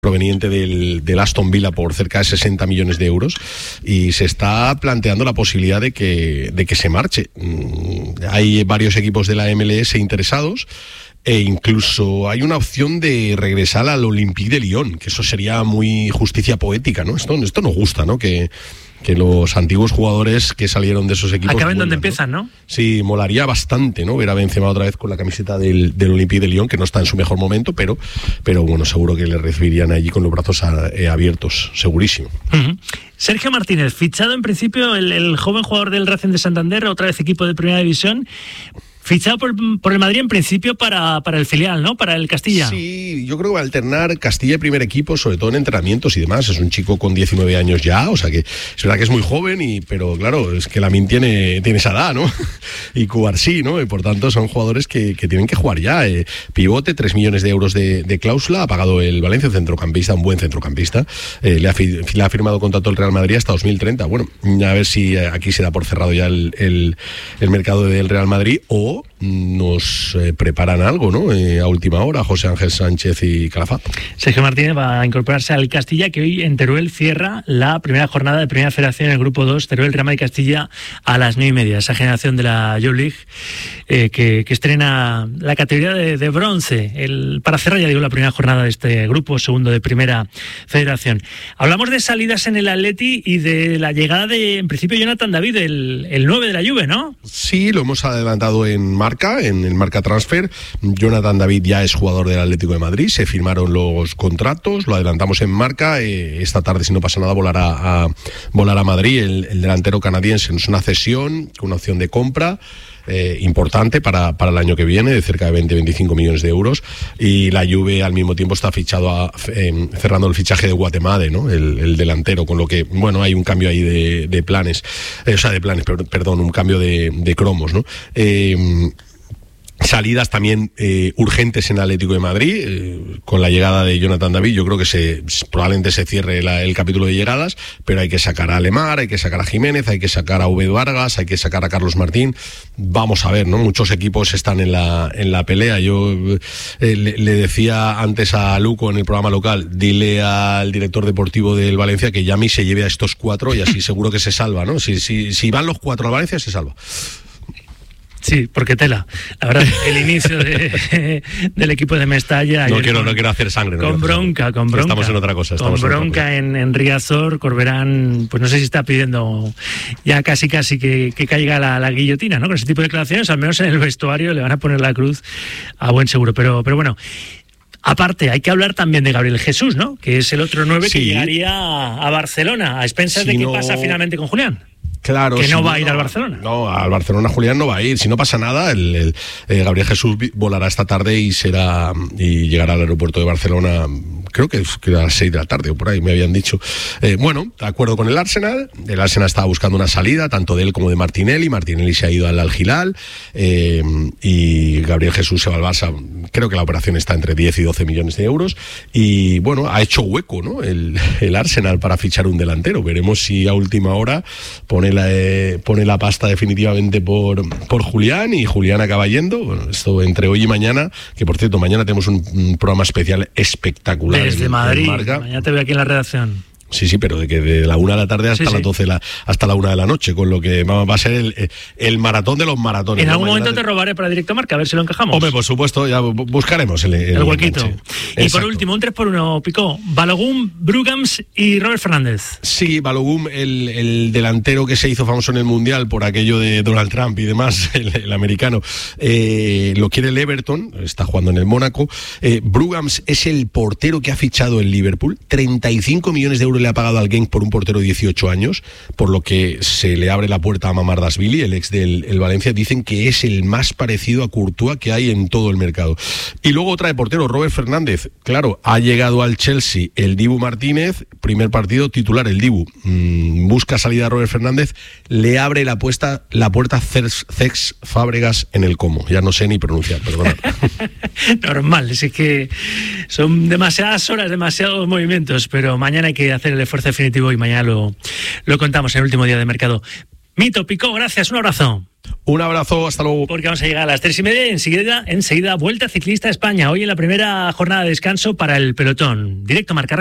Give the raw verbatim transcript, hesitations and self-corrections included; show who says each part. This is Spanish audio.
Speaker 1: proveniente del, del Aston Villa por cerca de sesenta millones de euros, y se está planteando la posibilidad de que, de que se marche. Hay varios equipos de la M L S interesados, e incluso hay una opción de regresar al Olympique de Lyon, que eso sería muy justicia poética, ¿no? Esto, esto nos gusta, ¿no? Que que los antiguos jugadores que salieron de esos equipos
Speaker 2: acaben donde empiezan, ¿no?
Speaker 1: Sí, molaría bastante, ¿no? Ver a Benzema otra vez con la camiseta del, del Olympique de Lyon, que no está en su mejor momento, pero, pero bueno, seguro que le recibirían allí con los brazos a, eh, abiertos, segurísimo.
Speaker 2: Uh-huh. Sergio Martínez, fichado en principio el, el joven jugador del Racing de Santander, otra vez equipo de Primera División. Fichado por, por el Madrid en principio para, para el filial, ¿no? Para el Castilla.
Speaker 1: Sí, yo creo que va a alternar Castilla y primer equipo, sobre todo en entrenamientos y demás. Es un chico con diecinueve años ya, o sea que es verdad que es muy joven, y pero claro, es que Lamine tiene, tiene esa edad, ¿no? Y Cubarsí, ¿no? Y por tanto son jugadores que, que tienen que jugar ya. Eh, pivote, tres millones de euros de, de cláusula, ha pagado el Valencia, centrocampista, un buen centrocampista. Eh, le, ha, le ha firmado contrato el Real Madrid hasta dos mil treinta. Bueno, a ver si aquí se da por cerrado ya el, el, el mercado del Real Madrid, o nos eh, preparan algo, ¿no? Eh, a última hora, José Ángel Sánchez y Calafat.
Speaker 2: Sergio Martínez va a incorporarse al Castilla, que hoy en Teruel cierra la primera jornada de Primera Federación en el Grupo dos, Teruel, Real Madrid, Castilla, a las nueve y media. Esa generación de la Youth League eh, que, que estrena la categoría de, de bronce, el, para cerrar, ya digo, la primera jornada de este grupo segundo de Primera Federación. Hablamos de salidas en el Atleti y de la llegada de, en principio, Jonathan David, el, el nueve de la Juve, ¿no?
Speaker 1: Sí, lo hemos adelantado en Marca, en el Marca Transfer. Jonathan David ya es jugador del Atlético de Madrid, se firmaron los contratos, lo adelantamos en Marca. Eh, esta tarde, si no pasa nada, volará a, volará a Madrid. El, el delantero canadiense es una cesión con una opción de compra Eh, importante para, para el año que viene, de cerca de veinte a veinticinco millones de euros, y la Juve al mismo tiempo está fichado a, eh, cerrando el fichaje de Guatemala, ¿no? El, el delantero, con lo que, bueno, hay un cambio ahí de, de planes, eh, o sea, de planes, perdón, un cambio de, de cromos, ¿no? Eh, Salidas también eh, urgentes en Atlético de Madrid, eh, con la llegada de Jonathan David. Yo creo que se probablemente se cierre la, el capítulo de llegadas, pero hay que sacar a Lemar, hay que sacar a Jiménez, hay que sacar a Ube Vargas, hay que sacar a Carlos Martín. Vamos a ver, ¿no? Muchos equipos están en la en la pelea. Yo eh, le, le decía antes a Luco en el programa local, dile al director deportivo del Valencia que Yami se lleve a estos cuatro, y así seguro que se salva, ¿no? Si, si, si van los cuatro al Valencia, se salva.
Speaker 2: Sí, porque tela. La verdad, el inicio de, del equipo de Mestalla.
Speaker 1: No quiero, con, no quiero hacer sangre. No
Speaker 2: con bronca,
Speaker 1: sangre.
Speaker 2: con bronca.
Speaker 1: Estamos en otra cosa.
Speaker 2: Con bronca cosa. en, en Riazor, Corberán, pues no sé si está pidiendo ya casi casi que, que caiga la, la guillotina, ¿no? Con ese tipo de declaraciones, al menos en el vestuario le van a poner la cruz a buen seguro. Pero, pero bueno. Aparte, hay que hablar también de Gabriel Jesús, ¿no? Que es el otro nueve sí. que llegaría a Barcelona, a expensas si de qué no... pasa finalmente con Julián.
Speaker 1: Claro,
Speaker 2: que no
Speaker 1: si
Speaker 2: va a ir
Speaker 1: no,
Speaker 2: al Barcelona.
Speaker 1: No, al Barcelona Julián no va a ir. Si no pasa nada, el, el eh, Gabriel Jesús volará esta tarde y será y llegará al aeropuerto de Barcelona. Creo que, que a las seis de la tarde o por ahí me habían dicho. Eh, bueno, de acuerdo con el Arsenal. El Arsenal estaba buscando una salida, tanto de él como de Martinelli. Martinelli se ha ido al Al Hilal, eh, y Gabriel Jesús se va al Barça. Creo que la operación está entre diez y doce millones de euros. Y bueno, ha hecho hueco, ¿no? El, el Arsenal para fichar un delantero. Veremos si a última hora pone la, eh, pone la pasta definitivamente por, por Julián, y Julián acaba yendo. Bueno, esto entre hoy y mañana, que por cierto, mañana tenemos un, un programa especial espectacular.
Speaker 2: Desde en, Madrid, en mañana te veo aquí en la redacción.
Speaker 1: Sí, sí, pero de que de la una de la tarde hasta sí, sí. las doce, la, hasta la una de la noche, con lo que va, va a ser el, el maratón de los maratones.
Speaker 2: En algún
Speaker 1: ¿no?
Speaker 2: momento te... te robaré para Directo Marca, a ver si lo encajamos.
Speaker 1: Hombre, por supuesto, ya buscaremos el, el,
Speaker 2: el huequito.
Speaker 1: El
Speaker 2: y por último, un tres por uno, Picó, Balogun, Brugams y Robert Fernández.
Speaker 1: Sí, Balogun, el, el delantero que se hizo famoso en el Mundial por aquello de Donald Trump y demás, el, el americano, eh, lo quiere el Everton, está jugando en el Mónaco. Eh, Brugams es el portero que ha fichado el Liverpool, treinta y cinco millones de euros le ha pagado al Genk por un portero de dieciocho años, por lo que se le abre la puerta a Mamardashvili, el ex del el Valencia. Dicen que es el más parecido a Courtois que hay en todo el mercado. Y luego otra de portero, Robert Fernández. Claro, ha llegado al Chelsea el Dibu Martínez, primer partido titular el Dibu. Mm, busca salida a Robert Fernández, le abre la, puesta, la puerta Cesc Fábregas en el Como. Ya no sé ni pronunciar, perdona.
Speaker 2: Normal, es que son demasiadas horas, demasiados movimientos, pero mañana hay que hacer el esfuerzo definitivo y mañana lo, lo contamos en el último día de mercado. Mito, Picó, gracias, un abrazo.
Speaker 1: Un abrazo, hasta luego.
Speaker 2: Porque vamos a llegar a las tres y media y enseguida, enseguida Vuelta Ciclista a España. Hoy en la primera jornada de descanso para el pelotón. Directo Marca